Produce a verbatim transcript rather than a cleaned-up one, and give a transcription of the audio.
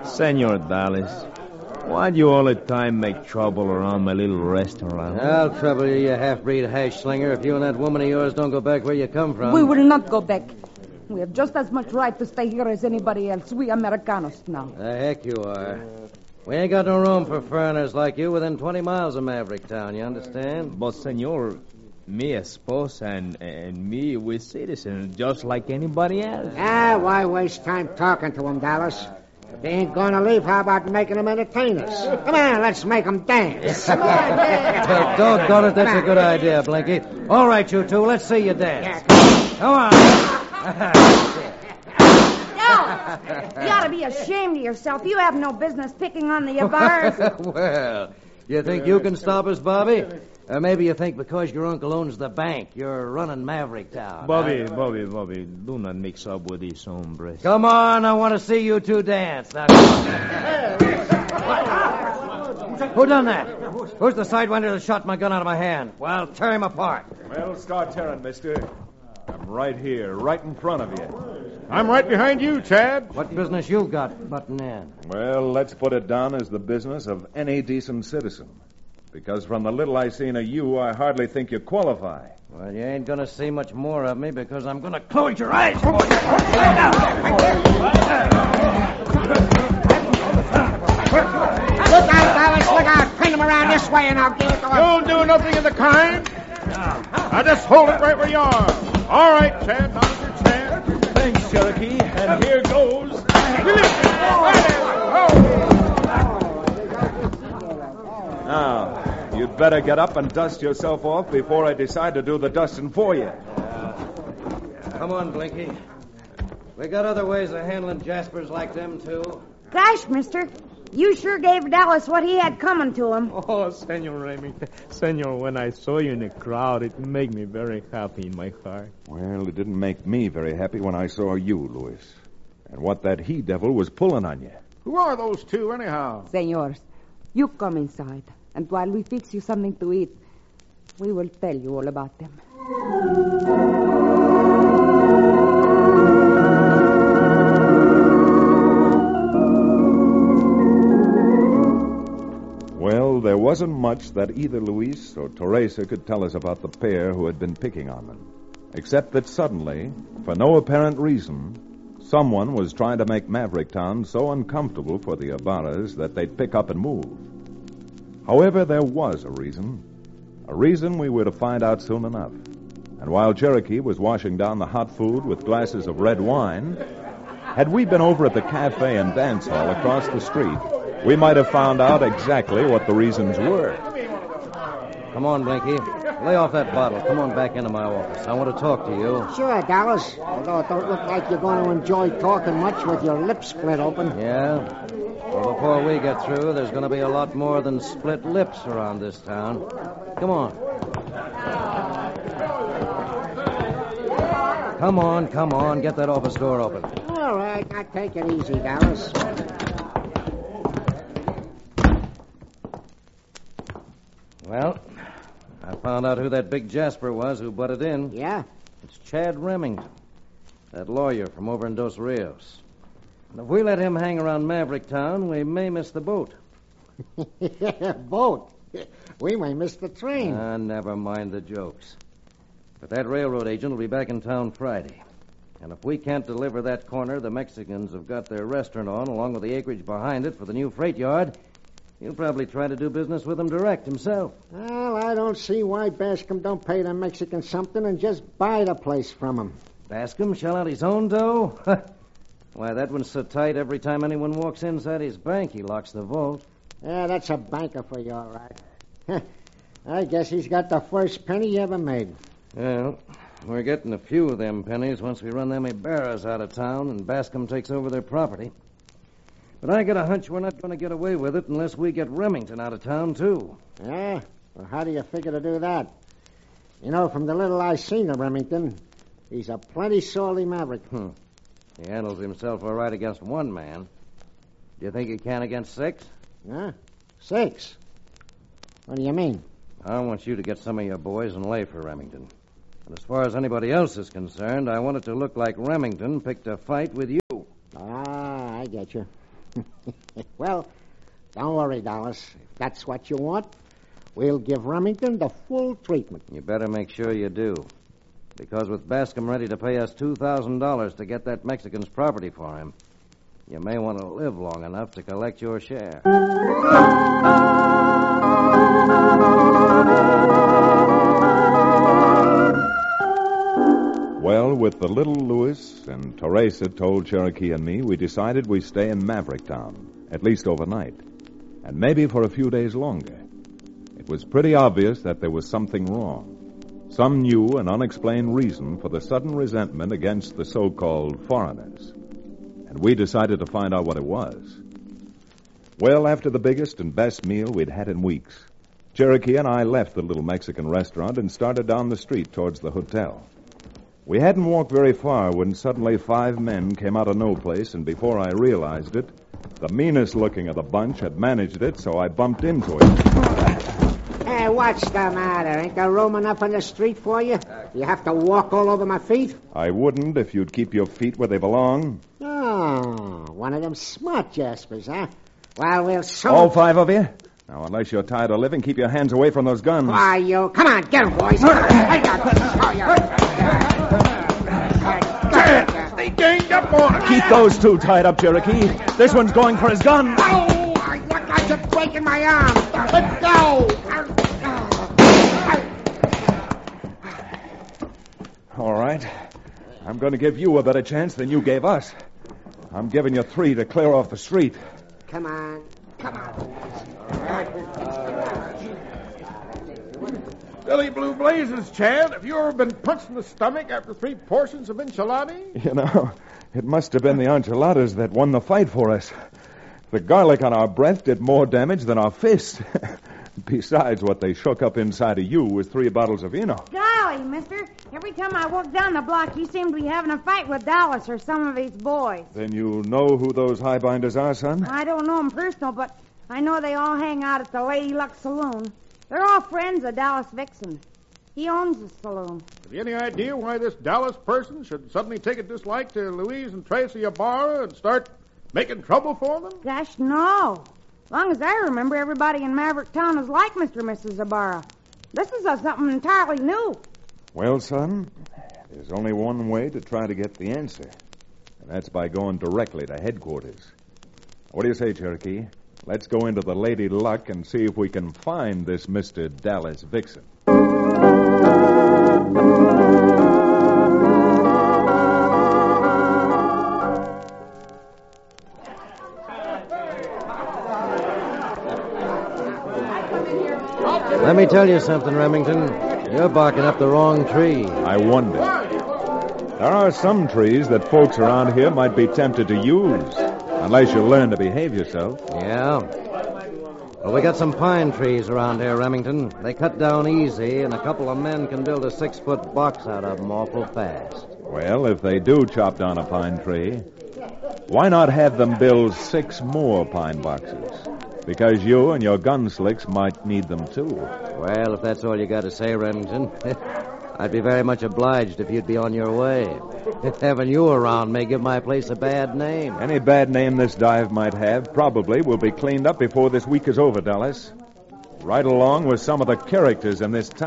Senor Dallas, why do you all the time make trouble around my little restaurant? I'll trouble you, you half-breed hash slinger, if you and that woman of yours don't go back where you come from. We will not go back. We have just as much right to stay here as anybody else. We Americanos now. The heck you are. We ain't got no room for foreigners like you within twenty miles of Maverick Town, you understand? But, senor, me esposa and, and me, we're citizens just like anybody else. Ah, why waste time talking to them, Dallas? If they ain't going to leave, how about making them entertain us? Come on, let's make them dance. Come on, dance. Well, doggone it, that's a good idea, Blinky. All right, you two, let's see you dance. Come on. You ought to be ashamed of yourself. You have no business picking on the Ybarras. Well, you think you can stop us, Bobby? Or maybe you think because your uncle owns the bank, you're running Maverick Town. Bobby, huh? Bobby, Bobby, do not mix up with these hombres. Come on, I want to see you two dance. Now, who done that? Who's the sidewinder that shot my gun out of my hand? Well, tear him apart. Well, start tearing, mister. I'm right here, right in front of you. I'm right behind you, Chad. What business you got butting in? Well, let's put it down as the business of any decent citizen. Because from the little I seen of you, I hardly think you qualify. Well, you ain't going to see much more of me because I'm going to close your eyes for you. Look out, Dallas, look out. Pin him around this way and I'll give it to him. Don't do nothing of the kind. Now just hold it right where you are. All right, Chad, now's your chance. Thanks, Cherokee. And here goes. Now, you'd better get up and dust yourself off before I decide to do the dusting for you. Come on, Blinky. We got other ways of handling Jaspers like them, too. Gosh, mister, you sure gave Dallas what he had coming to him. Oh, Senor Remington. Senor, when I saw you in the crowd, it made me very happy in my heart. Well, it didn't make me very happy when I saw you, Louis. And what that he-devil was pulling on you. Who are those two, anyhow? Senors, you come inside. And while we fix you something to eat, we will tell you all about them. Well, there wasn't much that either Luis or Teresa could tell us about the pair who had been picking on them, except that suddenly, for no apparent reason, someone was trying to make Maverick Town so uncomfortable for the Ybarras that they'd pick up and move. However, there was a reason, a reason we were to find out soon enough. And while Cherokee was washing down the hot food with glasses of red wine, had we been over at the cafe and dance hall across the street, we might have found out exactly what the reasons were. Come on, Blinky. Lay off that bottle. Come on back into my office. I want to talk to you. Sure, Dallas. Although it don't look like you're going to enjoy talking much with your lips split open. Yeah? Well, before we get through, there's going to be a lot more than split lips around this town. Come on. Come on, come on. Get that office door open. All right, now take it easy, Dallas. Well, I found out who that big Jasper was who butted in. Yeah? It's Chad Remington, that lawyer from over in Dos Rios. And if we let him hang around Maverick Town, we may miss the boat. Boat? We may miss the train. Ah, never mind the jokes. But that railroad agent will be back in town Friday. And if we can't deliver that corner the Mexicans have got their restaurant on, along with the acreage behind it for the new freight yard, he'll probably try to do business with them direct himself. Well, I don't see why Bascom don't pay the Mexicans something and just buy the place from them. Bascom shell out his own dough? Why, that one's so tight every time anyone walks inside his bank, he locks the vault. Yeah, that's a banker for you, all right. I guess he's got the first penny he ever made. Well, we're getting a few of them pennies once we run them Ybarras out of town and Bascom takes over their property. But I got a hunch we're not going to get away with it unless we get Remington out of town, too. Yeah? Well, how do you figure to do that? You know, from the little I seen of Remington, he's a plenty sorely maverick. Hmm. He handles himself all right against one man. Do you think he can against six? Huh? Six? What do you mean? I want you to get some of your boys and lay for Remington. And as far as anybody else is concerned, I want it to look like Remington picked a fight with you. Ah, I get you. Well, don't worry, Dallas. If that's what you want, we'll give Remington the full treatment. You better make sure you do. Because with Bascom ready to pay us two thousand dollars to get that Mexican's property for him, you may want to live long enough to collect your share. Well, with the little Louis and Teresa told Cherokee and me, we decided we'd stay in Maverick Town, at least overnight, and maybe for a few days longer. It was pretty obvious that there was something wrong. Some new and unexplained reason for the sudden resentment against the so-called foreigners. And we decided to find out what it was. Well, after the biggest and best meal we'd had in weeks, Cherokee and I left the little Mexican restaurant and started down the street towards the hotel. We hadn't walked very far when suddenly five men came out of no place, and before I realized it, the meanest looking of the bunch had managed it, so I bumped into it. Hey, what's the matter? Ain't there room enough on the street for you? You have to walk all over my feet? I wouldn't if you'd keep your feet where they belong. Oh, one of them smart jaspers, huh? Well, we'll soon... All five of you? Now, unless you're tired of living, keep your hands away from those guns. Why, you... Come on, get 'em, boys. I got to show you. They ganged up on us. Keep those two tied up, Cherokee. This one's going for his gun. Oh, I look like you're breaking my arm. Let go. All right. I'm going to give you a better chance than you gave us. I'm giving you three to clear off the street. Come on. Come on. Billy Blue Blazes, Chad, have you ever been punched in the stomach after three portions of enchilada? You know, it must have been the enchiladas that won the fight for us. The garlic on our breath did more damage than our fists. Besides, what they shook up inside of you was three bottles of vino. Golly, mister. Every time I walk down the block, you seem to be having a fight with Dallas or some of his boys. Then you know who those highbinders are, son? I don't know them personal, but I know they all hang out at the Lady Luck Saloon. They're all friends of Dallas Vixen. He owns the saloon. Have you any idea why this Dallas person should suddenly take a dislike to Louise and Tracy Ibarra and start making trouble for them? Gosh, no. As long as I remember, everybody in Maverick Town is like Mister and Missus Ibarra. This is uh, something entirely new. Well, son, there's only one way to try to get the answer, and that's by going directly to headquarters. What do you say, Cherokee? Let's go into the Lady Luck and see if we can find this Mister Dallas Vixen. Let me tell you something, Remington. You're barking up the wrong tree. I wonder. There are some trees that folks around here might be tempted to use, unless you learn to behave yourself. Yeah? Well, we got some pine trees around here, Remington. They cut down easy, and a couple of men can build a six-foot box out of them awful fast. Well, if they do chop down a pine tree, why not have them build six more pine boxes? Because you and your gunslicks might need them, too. Well, if that's all you got to say, Remington, I'd be very much obliged if you'd be on your way. Having you around may give my place a bad name. Any bad name this dive might have probably will be cleaned up before this week is over, Dallas. Right along with some of the characters in this town.